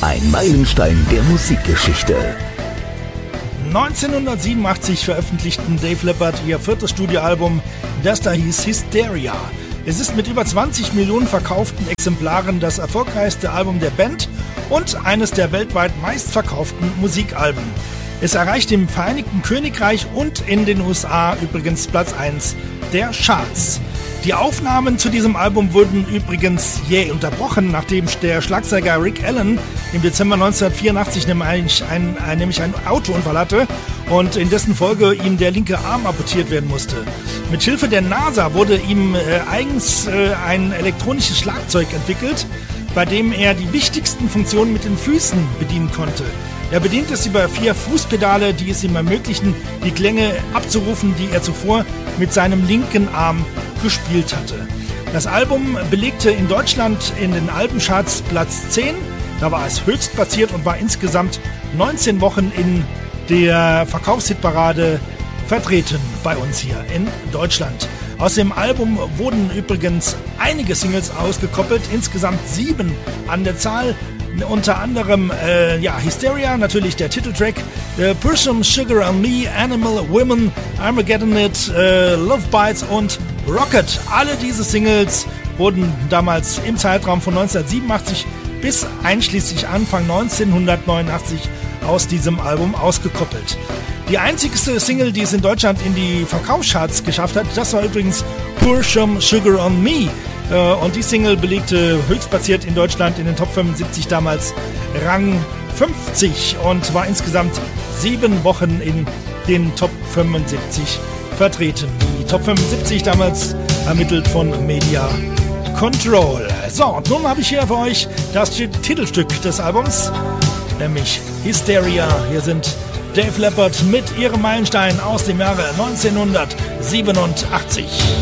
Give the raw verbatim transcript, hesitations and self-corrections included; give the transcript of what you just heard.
Ein Meilenstein der Musikgeschichte. neunzehnhundertsiebenundachtzig veröffentlichten Def Leppard ihr viertes Studioalbum, das da hieß Hysteria. Es ist mit über zwanzig Millionen verkauften Exemplaren das erfolgreichste Album der Band und eines der weltweit meistverkauften Musikalben. Es erreicht im Vereinigten Königreich und in den U S A übrigens Platz eins der Charts. Die Aufnahmen zu diesem Album wurden übrigens jäh unterbrochen, nachdem der Schlagzeuger Rick Allen im Dezember neunzehnhundertvierundachtzig nämlich ein, ein, nämlich einen Autounfall hatte und in dessen Folge ihm der linke Arm amputiert werden musste. Mit Hilfe der NASA wurde ihm äh, eigens äh, ein elektronisches Schlagzeug entwickelt, bei dem er die wichtigsten Funktionen mit den Füßen bedienen konnte. Er bedient es über vier Fußpedale, die es ihm ermöglichen, die Klänge abzurufen, die er zuvor mit seinem linken Arm gespielt hatte. Das Album belegte in Deutschland in den Albencharts Platz zehn, da war es höchst platziert und war insgesamt neunzehn Wochen in der Verkaufshitparade vertreten bei uns hier in Deutschland. Aus dem Album wurden übrigens einige Singles ausgekoppelt, insgesamt sieben an der Zahl. Unter anderem äh, ja, Hysteria, natürlich der Titeltrack, äh, Pour Some Sugar on Me, Animal, Women, Armageddon It, äh, Love Bites und Rocket. Alle diese Singles wurden damals im Zeitraum von neunzehnhundertsiebenundachtzig bis einschließlich Anfang neunzehnhundertneunundachtzig aus diesem Album ausgekoppelt. Die einzigste Single, die es in Deutschland in die Verkaufscharts geschafft hat, das war übrigens Pour Some Sugar on Me. Und die Single belegte höchstplatziert in Deutschland in den Top fünfundsiebzig damals Rang fünfzig und war insgesamt sieben Wochen in den Top fünfundsiebzig vertreten. Die Top fünfundsiebzig damals ermittelt von Media Control. So, und nun habe ich hier für euch das Titelstück des Albums, nämlich Hysteria. Hier sind Def Leppard mit ihrem Meilenstein aus dem Jahre neunzehnhundertsiebenundachtzig.